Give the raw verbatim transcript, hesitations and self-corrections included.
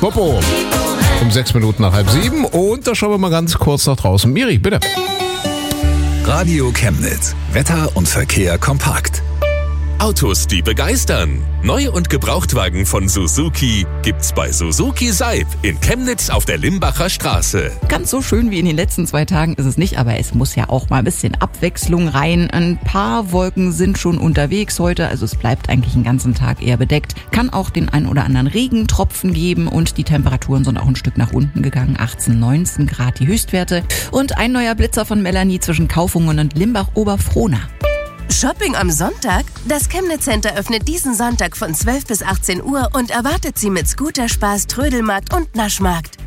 Popo. Um sechs Minuten nach halb sieben. Und da schauen wir mal ganz kurz nach draußen. Miri, bitte. Radio Chemnitz. Wetter und Verkehr kompakt. Autos, die begeistern. Neu- und Gebrauchtwagen von Suzuki gibt's bei Suzuki Seib in Chemnitz auf der Limbacher Straße. Ganz so schön wie in den letzten zwei Tagen ist es nicht, aber es muss ja auch mal ein bisschen Abwechslung rein. Ein paar Wolken sind schon unterwegs heute, also es bleibt eigentlich den ganzen Tag eher bedeckt. Kann auch den ein oder anderen Regentropfen geben und die Temperaturen sind auch ein Stück nach unten gegangen. achtzehn, neunzehn Grad die Höchstwerte. Und ein neuer Blitzer von Melanie zwischen Kaufungen und Limbach-Oberfrohna. Shopping am Sonntag? Das Chemnitz Center öffnet diesen Sonntag von zwölf bis achtzehn Uhr und erwartet Sie mit Scooterspaß, Trödelmarkt und Naschmarkt.